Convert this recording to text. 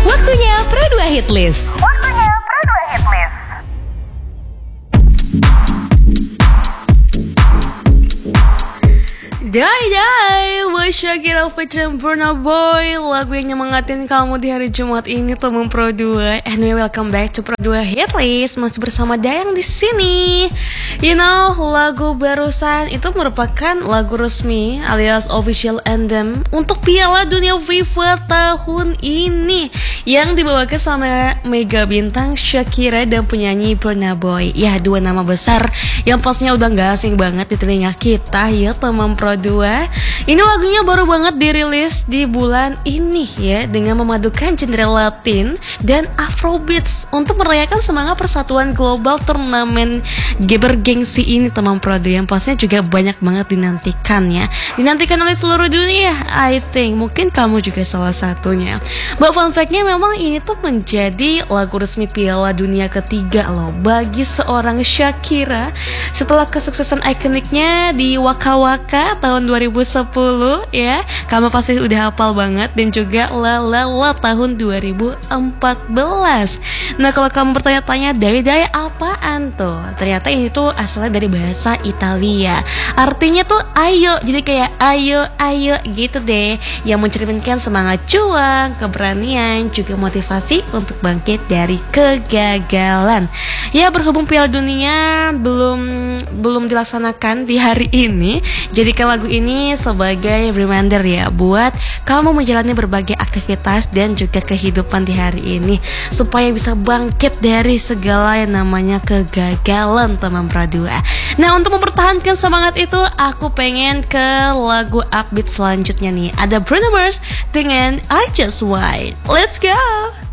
Waktunya Pro 2 Hitlist. Die with Shakira featuring Burna Boy, lagu yang nyemangatin kamu di hari Jumat ini teman Pro 2. Anyway, welcome back to Pro 2 Hitlist. Masih bersama Dayang di sini. You know, lagu barusan itu merupakan lagu resmi alias official anthem untuk Piala Dunia FIFA tahun ini yang dibawakan sama mega bintang Shakira dan penyanyi Burna Boy. Ya, dua nama besar yang pastinya udah gak asing banget di telinga kita ya teman Pro 2. Ini lagunya baru banget dirilis di bulan ini ya, dengan memadukan genre Latin dan Afrobeats untuk merayakan semangat persatuan global turnamen bergengsi ini teman Pro 2, yang pastinya juga banyak banget dinantikan ya. Dinantikan oleh seluruh dunia, I think mungkin kamu juga salah satunya. But fun fact-nya memang ini tuh menjadi lagu resmi Piala Dunia ketiga loh bagi seorang Shakira setelah kesuksesan ikoniknya di Waka Waka tahun 2010 ya. Kamu pasti udah hafal banget, dan juga La La La tahun 2014. Nah, kalau kamu bertanya-tanya Day apaan tuh? Ternyata ini tuh asalnya dari bahasa Italia. Artinya tuh ayo, jadi kayak ayo gitu deh, yang mencerminkan semangat juang, keberanian, juga motivasi untuk bangkit dari kegagalan. Ya, berhubung Piala Dunia belum dilaksanakan di hari ini, jadikan lagu ini sebagai reminder ya buat kamu menjalani berbagai aktivitas dan juga kehidupan di hari ini, supaya bisa bangkit dari segala yang namanya kegagalan teman Pro 2. Nah, untuk mempertahankan semangat itu, aku pengen ke lagu upbeat selanjutnya nih. Ada Bruno Mars dengan I Just Wait. Let's go.